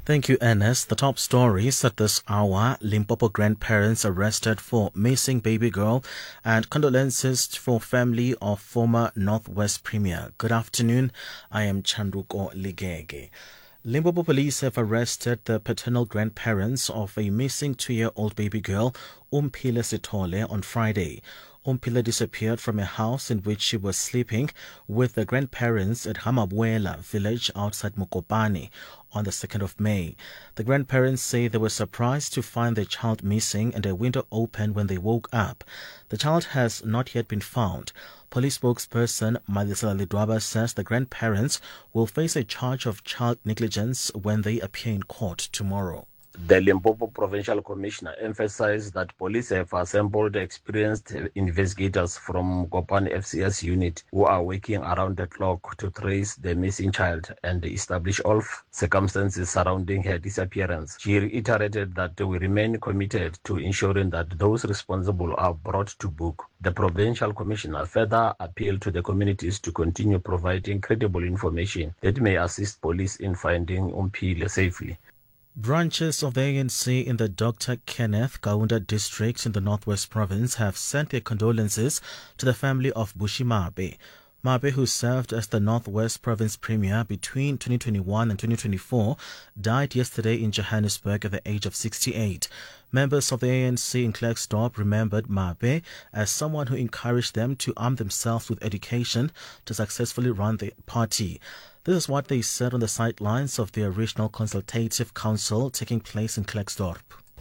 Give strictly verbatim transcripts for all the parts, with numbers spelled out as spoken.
Thank you, Ernest. The top stories at this hour: Limpopo grandparents arrested for missing baby girl, and condolences for family of former Northwest Premier. Good afternoon. I am Chanduko Ligege. Limpopo police have arrested the paternal grandparents of a missing two-year-old baby girl, Umphile Sithole, on Friday. Umphile disappeared from a house in which she was sleeping with the grandparents at Hamabuela village outside Mokopane on the second of May. The grandparents say they were surprised to find their child missing and a window open when they woke up. The child has not yet been found. Police spokesperson Malisela Lidwaba says the grandparents will face a charge of child negligence when they appear in court tomorrow. The Limpopo Provincial Commissioner emphasized that police have assembled experienced investigators from Mokopane F C S unit who are working around the clock to trace the missing child and establish all circumstances surrounding her disappearance. She reiterated that we remain committed to ensuring that those responsible are brought to book. The Provincial Commissioner further appealed to the communities to continue providing credible information that may assist police in finding Umphile safely. Branches of the A N C in the Doctor Kenneth Kaunda district in the Northwest Province have sent their condolences to the family of Bushi Mabe. Mabe, who served as the Northwest Province Premier between twenty twenty-one and twenty twenty-four, died yesterday in Johannesburg at the age of sixty-eight. Members of the A N C in Klerksdorp remembered Mabe as someone who encouraged them to arm themselves with education to successfully run the party. This is what they said on the sidelines of the Regional Consultative Council taking place in Klerksdorp.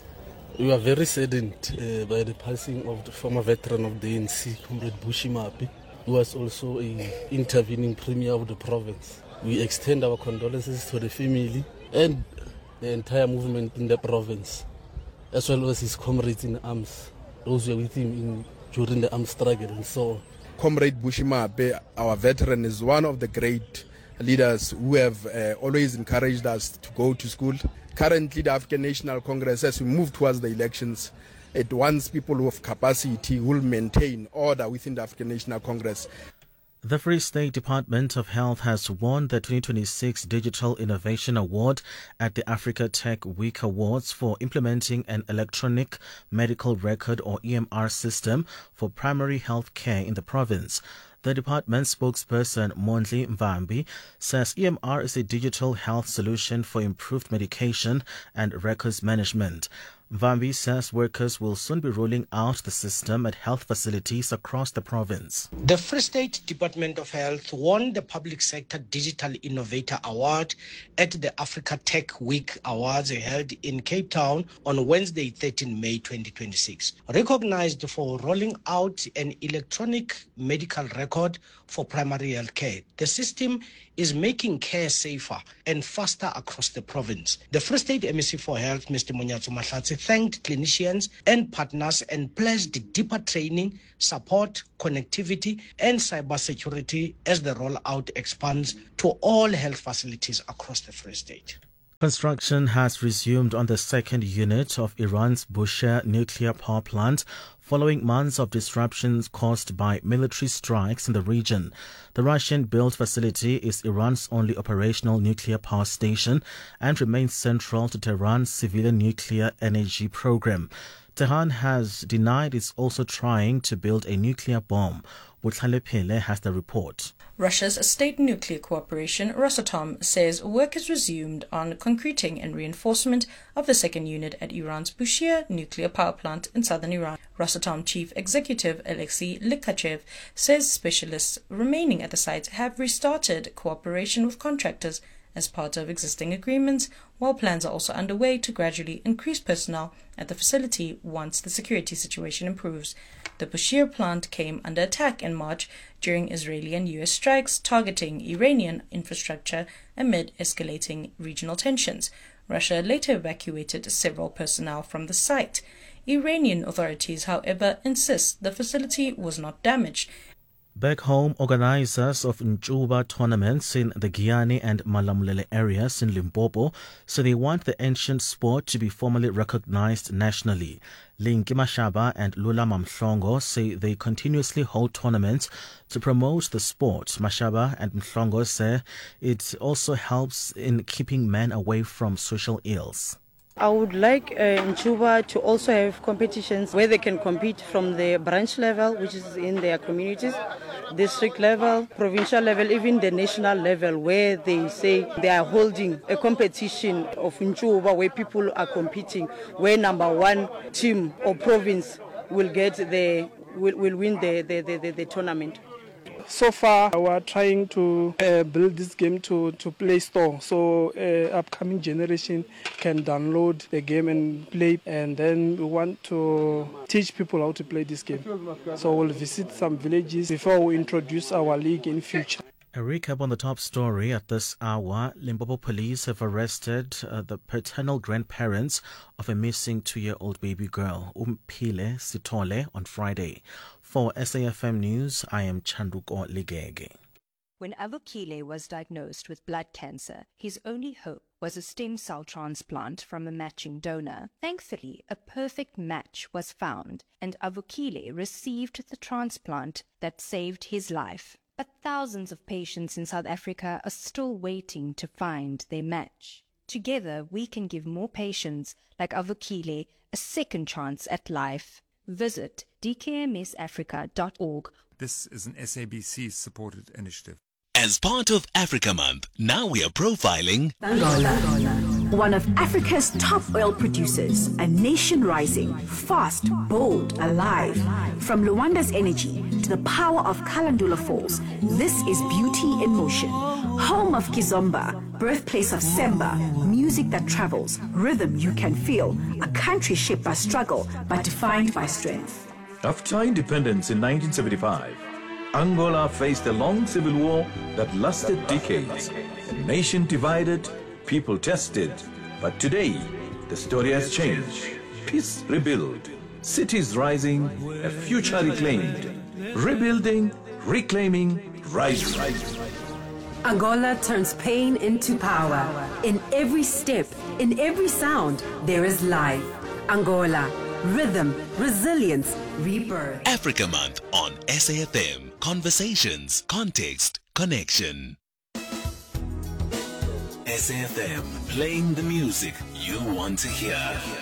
We are very saddened uh, by the passing of the former veteran of the A N C, Comrade Bushi Mabe, who was also an intervening premier of the province. We extend our condolences to the family and the entire movement in the province, as well as his comrades in arms, those who were with him in, during the armed struggle and so on. Comrade Bushi Mabe, our veteran, is one of the great leaders who have uh, always encouraged us to go to school. Currently, the African National Congress, as we move towards the elections, it wants people who have capacity who will maintain order within the African National Congress. The Free State Department of Health has won the twenty twenty-six Digital Innovation Award at the Africa Tech Week Awards for implementing an electronic medical record or E M R system for primary health care in the province. The department spokesperson Mondli Mvambi says E M R is a digital health solution for improved medication and records management. Mvambi says workers will soon be rolling out the system at health facilities across the province. The Free State Department of Health won the Public Sector Digital Innovator Award at the Africa Tech Week Awards held in Cape Town on Wednesday, thirteenth May twenty twenty-six. Recognized for rolling out an electronic medical record for primary health care, the system is making care safer and faster across the province. The Free State M E C for Health, Mister Monyatso Mahlatsi, thanked clinicians and partners and pledged deeper training, support, connectivity, and cybersecurity as the rollout expands to all health facilities across the Free State. Construction has resumed on the second unit of Iran's Bushehr nuclear power plant following months of disruptions caused by military strikes in the region. The Russian-built facility is Iran's only operational nuclear power station and remains central to Tehran's civilian nuclear energy program. Tehran has denied it's also trying to build a nuclear bomb. Butlale Pele has the report. Russia's state nuclear corporation Rosatom says work has resumed on concreting and reinforcement of the second unit at Iran's Bushehr nuclear power plant in southern Iran. Rosatom chief executive Alexei Likachev says specialists remaining at the site have restarted cooperation with contractors as part of existing agreements, while plans are also underway to gradually increase personnel at the facility once the security situation improves. The Bushehr plant came under attack in March during Israeli and U S strikes targeting Iranian infrastructure amid escalating regional tensions. Russia later evacuated several personnel from the site. Iranian authorities, however, insist the facility was not damaged. Back home, organizers of Ncuva tournaments in the Giyani and Malamulele areas in Limpopo say they want the ancient sport to be formally recognized nationally. Linki Mashaba and Lula Mamhlongo say they continuously hold tournaments to promote the sport. Mashaba and Mhlongo say it also helps in keeping men away from social ills. I would like uh, Ncuva to also have competitions where they can compete from the branch level, which is in their communities, district level, provincial level, even the national level, where they say they are holding a competition of Ncuva where people are competing, where number one team or province will get the will, will win the, the, the, the tournament. So far, we are trying to uh, build this game to, to Play Store, so uh, upcoming generation can download the game and play. And then we want to teach people how to play this game. So we'll visit some villages before we introduce our league in future. A recap on the top story at this hour. Limpopo police have arrested uh, the paternal grandparents of a missing two-year-old baby girl, Umphile Sithole, on Friday. For S A F M News, I am Chanduko Ligege. When Avukile was diagnosed with blood cancer, his only hope was a stem cell transplant from a matching donor. Thankfully, a perfect match was found, and Avukile received the transplant that saved his life. But thousands of patients in South Africa are still waiting to find their match. Together, we can give more patients like Avukile a second chance at life. Visit d k m s africa dot org. This is an S A B C-supported initiative. As part of Africa Month, now we are profiling Angola, one of Africa's top oil producers, a nation rising, fast, bold, alive. From Luanda's energy to the power of Kalandula Falls, this is beauty in motion. Home of Kizomba, birthplace of Semba, music that travels, rhythm you can feel, a country shaped by struggle but defined by strength. After independence in nineteen seventy-five, Angola faced a long civil war that lasted decades. A nation divided, people tested. But today, the story has changed. Peace rebuilt, cities rising, a future reclaimed. Rebuilding, reclaiming, rising. Angola turns pain into power. In every step, in every sound, there is life. Angola, rhythm, resilience, rebirth. Africa Month on S A F M. Conversations, context, connection. S A F M, playing the music you want to hear.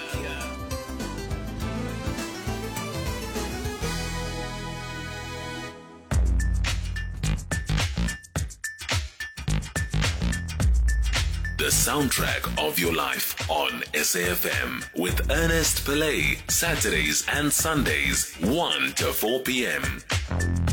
The soundtrack of your life on S A F M with Ernest Pillay, Saturdays and Sundays, one to four p.m.